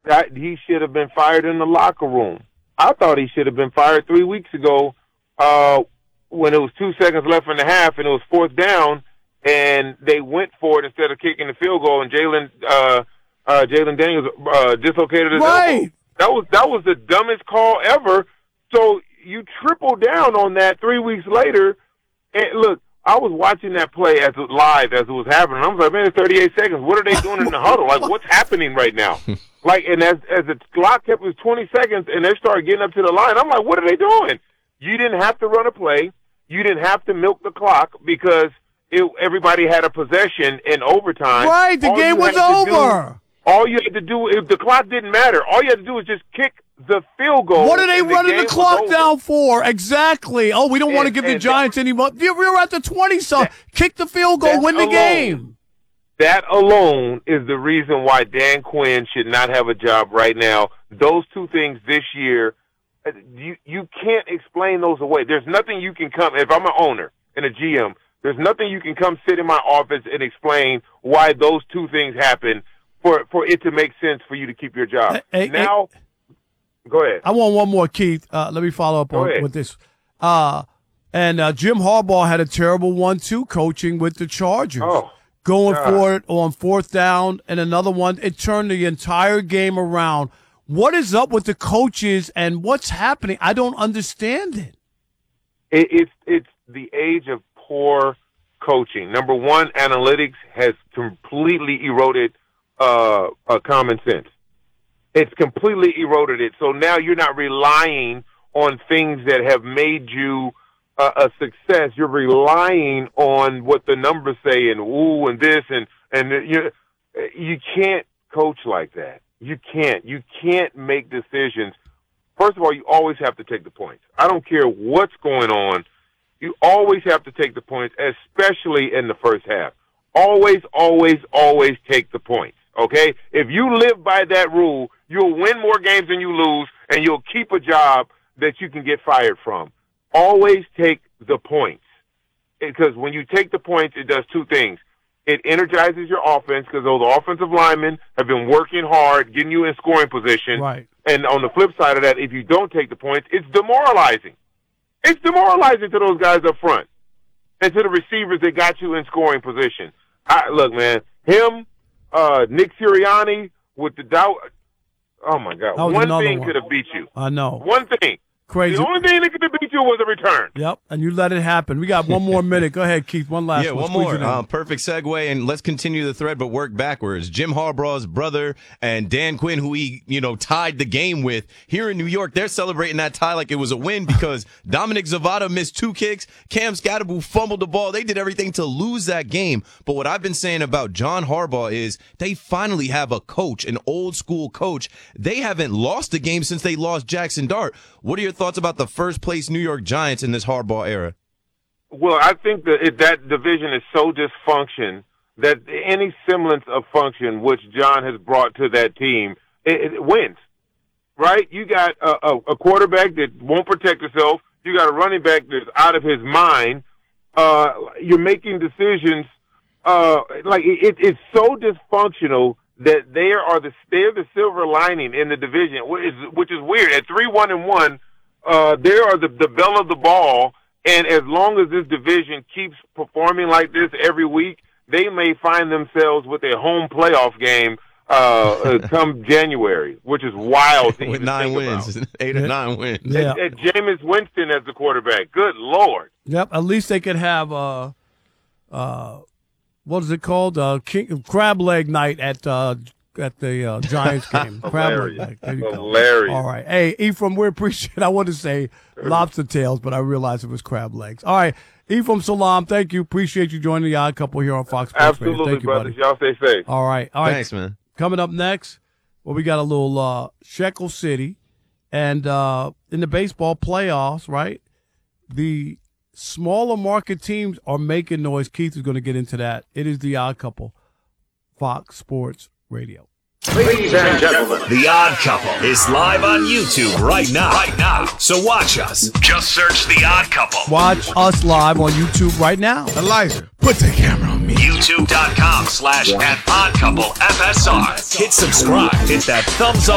that he should have been fired in the locker room. I thought he should have been fired 3 weeks ago when it was 2 seconds left in the half and it was fourth down, and they went for it instead of kicking the field goal, and Jalen Daniels dislocated his elbow. That was the dumbest call ever. So you triple down on that 3 weeks later. And look, I was watching that play live as it was happening. I was like, man, it's 38 seconds. What are they doing in the huddle? Like, what's happening right now? Like, and as the clock kept, it was 20 seconds, and they started getting up to the line. I'm like, what are they doing? You didn't have to run a play. You didn't have to milk the clock because everybody had a possession in overtime. Right, the game was over. All you had to do, if the clock didn't matter, all you had to do was just kick the field goal. What are they running the clock down for? Exactly. Oh, we don't want to give the Giants any more. You're at the 20, so kick the field goal, win the game. That alone is the reason why Dan Quinn should not have a job right now. Those two things this year, you can't explain those away. There's nothing you can come, if I'm an owner and a GM, there's nothing you can come sit in my office and explain why those two things happen for it to make sense for you to keep your job. Go ahead. I want one more, Keith. Let me follow up with this. And Jim Harbaugh had a terrible 1-2 coaching with the Chargers. Going for it on fourth down and another one. It turned the entire game around. What is up with the coaches and what's happening? I don't understand it. It's the age of poor coaching. Number one, analytics has completely eroded common sense. It's completely eroded it. So now you're not relying on things that have made you a success. You're relying on what the numbers say and and this and you can't coach like that. You can't make decisions. First of all, you always have to take the points. I don't care what's going on. You always have to take the points, especially in the first half. Always, always, always take the points. Okay? If you live by that rule, you'll win more games than you lose, and you'll keep a job that you can get fired from. Always take the points. Because when you take the points, it does two things. It energizes your offense because those offensive linemen have been working hard, getting you in scoring position. Right. And on the flip side of that, if you don't take the points, it's demoralizing. It's demoralizing to those guys up front and to the receivers that got you in scoring position. Look, man, him, Nick Sirianni with the doubt. Oh, my God. One thing could have beat you. I know. One thing. Crazy. The only thing that could have beat you was a return. Yep, and you let it happen. We got one more minute. Go ahead, Keith. One last one. Yeah, one more. Perfect segue, and let's continue the thread, but work backwards. Jim Harbaugh's brother and Dan Quinn, who he tied the game with here in New York, they're celebrating that tie like it was a win because Dominic Zavada missed 2 kicks. Cam Scatterbo fumbled the ball. They did everything to lose that game. But what I've been saying about John Harbaugh is they finally have a coach, an old school coach. They haven't lost a game since they lost Jackson Dart. What are your thoughts about the first place New York Giants in this Harbaugh era? Well, I think that division is so dysfunction that any semblance of function which John has brought to that team, it wins, right? You got a quarterback that won't protect himself. You got a running back that's out of his mind. You're making decisions it's so dysfunctional that they're the silver lining in the division, which is weird. At 3-1-1, they are the belle of the ball, and as long as this division keeps performing like this every week, they may find themselves with a home playoff game come January, which is wild to with even 9 think wins, about. 8 or 9 wins. Yeah. And Jameis Winston as the quarterback. Good Lord. Yep. At least they could have what is it called? Crab leg night at the Giants game. Crab leg night. There you go. Hilarious. All right. Hey, Ephraim, we appreciate it. I want to say lobster tails, but I realized it was crab legs. All right. Ephraim Salaam, thank you. Appreciate you joining the Odd Couple here on Fox Sports Absolutely, Radio. Thank you, brothers. buddy. Y'all stay safe. All right. Thanks, man. Coming up next, we got a little Shekel City. And in the baseball playoffs, right, the smaller market teams are making noise. Keith is going to get into that. It is the Odd Couple, Fox Sports Radio. Ladies and gentlemen, The Odd Couple is live on YouTube right now. So watch us. Just search The Odd Couple. Watch us live on YouTube right now. Elijah, put the camera on me. YouTube.com/@OddCoupleFSR. Hit subscribe. Hit that thumbs up.